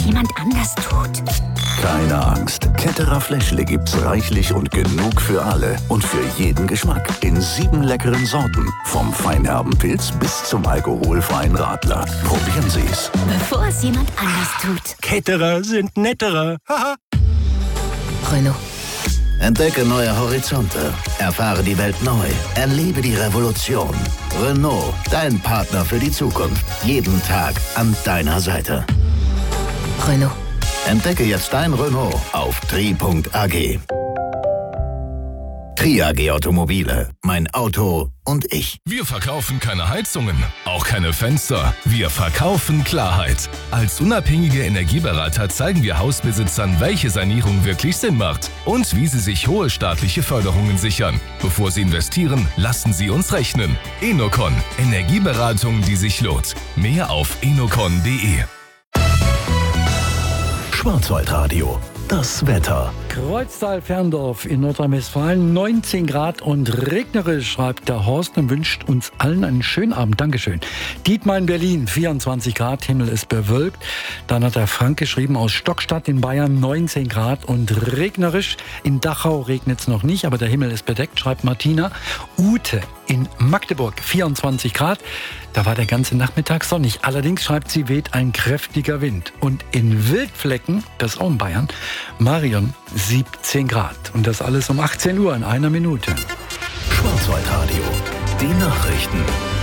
jemand anders tut. Keine Angst. Ketterer Fläschle gibt's reichlich und genug für alle und für jeden Geschmack. In 7 leckeren Sorten. Vom feinherben Pilz bis zum alkoholfreien Radler. Probieren Sie's. Bevor es jemand anders tut. Ketterer sind netterer. Haha. Renault. Entdecke neue Horizonte. Erfahre die Welt neu. Erlebe die Revolution. Renault, dein Partner für die Zukunft. Jeden Tag an deiner Seite. Renault. Entdecke jetzt dein Renault auf tri.ag. Tri AG Automobile. Mein Auto und ich. Wir verkaufen keine Heizungen, auch keine Fenster. Wir verkaufen Klarheit. Als unabhängige Energieberater zeigen wir Hausbesitzern, welche Sanierung wirklich Sinn macht und wie sie sich hohe staatliche Förderungen sichern. Bevor sie investieren, lassen sie uns rechnen. Enocon. Energieberatung, die sich lohnt. Mehr auf enocon.de. Schwarzwaldradio. Das Wetter. Kreuztal-Ferndorf in Nordrhein-Westfalen, 19 Grad und regnerisch, schreibt der Horst und wünscht uns allen einen schönen Abend. Dankeschön. Dietmar in Berlin, 24 Grad, Himmel ist bewölkt. Dann hat der Frank geschrieben aus Stockstadt in Bayern, 19 Grad und regnerisch. In Dachau regnet es noch nicht, aber der Himmel ist bedeckt, schreibt Martina. Ute in Magdeburg, 24 Grad. Da war der ganze Nachmittag sonnig. Allerdings, schreibt sie, weht ein kräftiger Wind. Und in Wildflecken, das ist auch in Bayern, Marion, 17 Grad. Und das alles um 18 Uhr in einer Minute. Schwarzwaldradio. Die Nachrichten.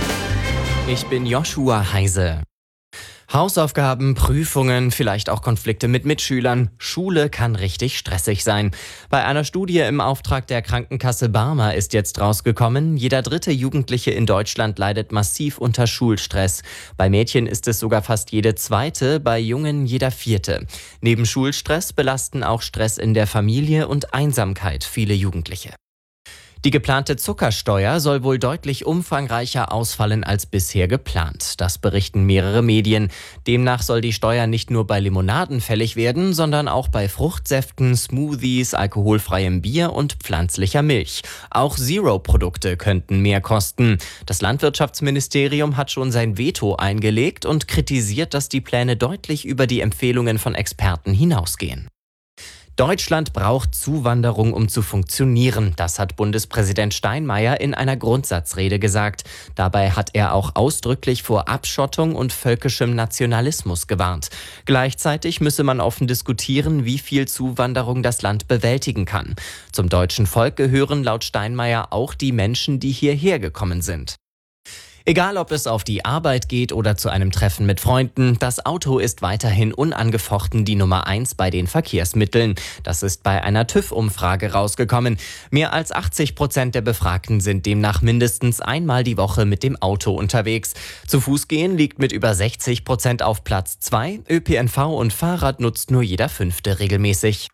Ich bin Joshua Heise. Hausaufgaben, Prüfungen, vielleicht auch Konflikte mit Mitschülern. Schule kann richtig stressig sein. Bei einer Studie im Auftrag der Krankenkasse Barmer ist jetzt rausgekommen, jeder 3. Jugendliche in Deutschland leidet massiv unter Schulstress. Bei Mädchen ist es sogar fast jede 2., bei Jungen jeder 4. Neben Schulstress belasten auch Stress in der Familie und Einsamkeit viele Jugendliche. Die geplante Zuckersteuer soll wohl deutlich umfangreicher ausfallen als bisher geplant. Das berichten mehrere Medien. Demnach soll die Steuer nicht nur bei Limonaden fällig werden, sondern auch bei Fruchtsäften, Smoothies, alkoholfreiem Bier und pflanzlicher Milch. Auch Zero-Produkte könnten mehr kosten. Das Landwirtschaftsministerium hat schon sein Veto eingelegt und kritisiert, dass die Pläne deutlich über die Empfehlungen von Experten hinausgehen. Deutschland braucht Zuwanderung, um zu funktionieren. Das hat Bundespräsident Steinmeier in einer Grundsatzrede gesagt. Dabei hat er auch ausdrücklich vor Abschottung und völkischem Nationalismus gewarnt. Gleichzeitig müsse man offen diskutieren, wie viel Zuwanderung das Land bewältigen kann. Zum deutschen Volk gehören laut Steinmeier auch die Menschen, die hierher gekommen sind. Egal, ob es auf die Arbeit geht oder zu einem Treffen mit Freunden, das Auto ist weiterhin unangefochten die Nummer 1 bei den Verkehrsmitteln. Das ist bei einer TÜV-Umfrage rausgekommen. Mehr als 80% der Befragten sind demnach mindestens einmal die Woche mit dem Auto unterwegs. Zu Fuß gehen liegt mit über 60% auf Platz 2. ÖPNV und Fahrrad nutzt nur jeder 5. regelmäßig.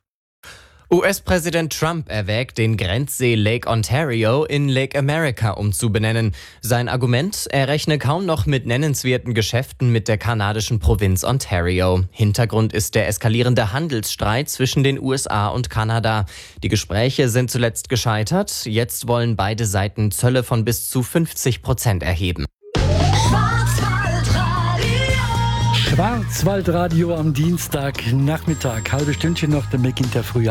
US-Präsident Trump erwägt, den Grenzsee Lake Ontario in Lake America umzubenennen. Sein Argument, er rechne kaum noch mit nennenswerten Geschäften mit der kanadischen Provinz Ontario. Hintergrund ist der eskalierende Handelsstreit zwischen den USA und Kanada. Die Gespräche sind zuletzt gescheitert. Jetzt wollen beide Seiten Zölle von bis zu 50% erheben. Schwarzwaldradio am Dienstagnachmittag. Halbe Stündchen noch, dann beginnt der Frühjahr.